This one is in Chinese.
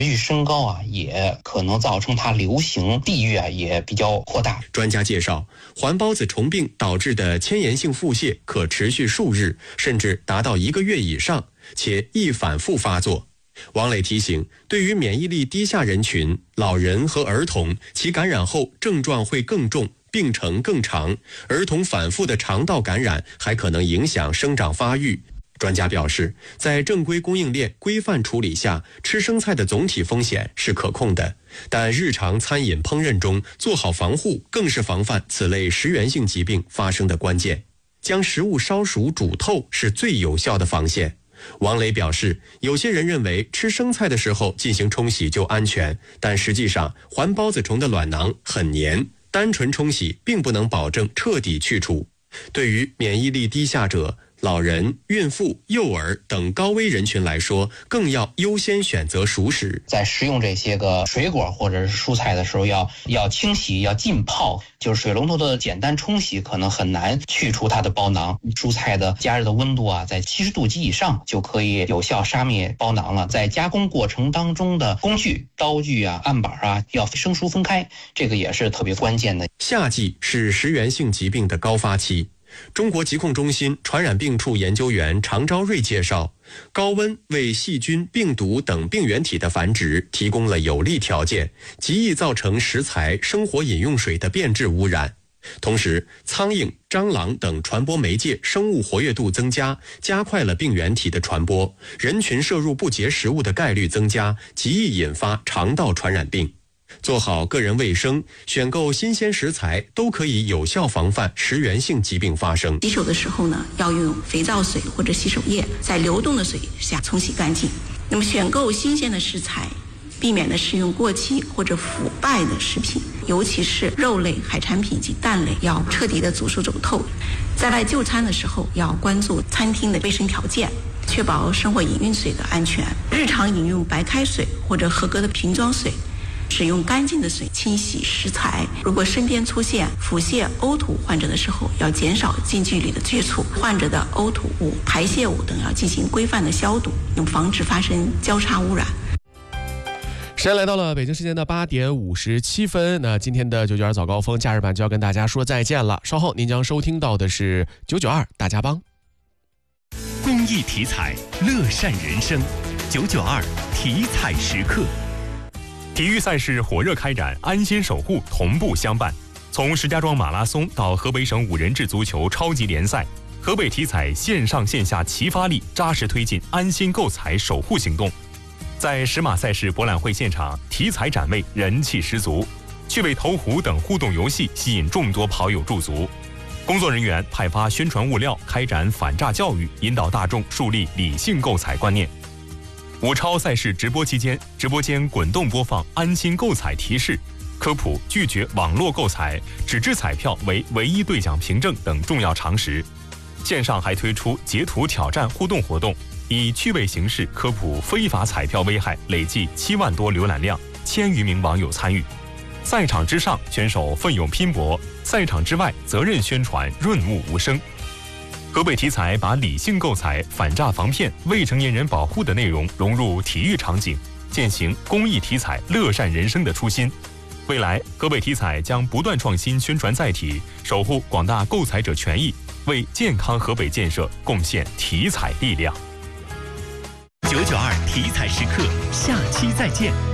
持续升高啊，也可能造成它流行地域啊也比较扩大。 专家介绍，环孢子虫病导致的迁延性腹泻可持续数日，甚至达到1个月以上，且易反复发作。王磊提醒，对于免疫力低下人群、老人和儿童，其感染后症状会更重，病程更长，儿童反复的肠道感染还可能影响生长发育。专家表示，在正规供应链规范处理下，吃生菜的总体风险是可控的，但日常餐饮烹饪中做好防护，更是防范此类食源性疾病发生的关键。将食物烧熟煮透是最有效的防线。王磊表示，有些人认为吃生菜的时候进行冲洗就安全，但实际上环孢子虫的卵囊很黏，单纯冲洗并不能保证彻底去除。对于免疫力低下者、老人、孕妇、幼儿等高危人群来说，更要优先选择熟食。 在食用这些个水果或者是蔬菜的时候，要清洗，要浸泡，就是水龙头的简单冲洗可能很难去除它的包囊。蔬菜的加热的温度啊，在70度及以上就可以有效杀灭包囊了。在加工过程当中的工具、刀具啊、案板啊，要生疏分开，这个也是特别关键的。 夏季是食源性疾病的高发期。中国疾控中心传染病处研究员常昭瑞介绍，高温为细菌、病毒等病原体的繁殖提供了有利条件，极易造成食材、生活饮用水的变质污染。同时，苍蝇、蟑螂等传播媒介生物活跃度增加，加快了病原体的传播，人群摄入不洁食物的概率增加，极易引发肠道传染病。做好个人卫生，选购新鲜食材，都可以有效防范食源性疾病发生。 洗手的时候呢，要用肥皂水或者洗手液在流动的水下冲洗干净。那么选购新鲜的食材，避免了食用过期或者腐败的食品，尤其是肉类、海产品及蛋类，要彻底的煮熟走透。在外就餐的时候，要关注餐厅的卫生条件，确保生活饮用水的安全。日常饮用白开水或者合格的瓶装水，使用干净的水清洗食材。如果身边出现腹泻、呕吐患者的时候，要减少近距离的接触，患者的呕吐物、排泄物等要进行规范的消毒，能防止发生交叉污染。 时间来到了北京时间的8点57分，那今天的992早高峰假日版就要跟大家说再见了。稍后您将收听到的是992大家帮。 公益体彩，乐善人生，992体彩时刻。体育赛事火热开展，安心守护同步相伴。从石家庄马拉松到河北省5人制足球超级联赛，河北体彩线上线下齐发力，扎实推进安心购彩守护行动。在石马赛事博览会现场，体彩展位人气十足，趣味投壶等互动游戏吸引众多跑友驻足。工作人员派发宣传物料，开展反诈教育，引导大众树立理性购彩观念。武超赛事直播期间，直播间滚动播放安心购彩提示、科普拒绝网络购彩、纸质彩票为唯一兑奖凭证等重要常识。线上还推出截图挑战互动活动，以趣味形式科普非法彩票危害，累计7万多浏览量，1000余名网友参与。赛场之上，选手奋勇拼搏；赛场之外，责任宣传，润物无声。河北体彩把理性购彩、反诈防骗、未成年人保护的内容融入体育场景，践行公益体彩、乐善人生的初心。未来，河北体彩将不断创新宣传载体，守护广大购彩者权益，为健康河北建设贡献体彩力量。 992体彩时刻，下期再见。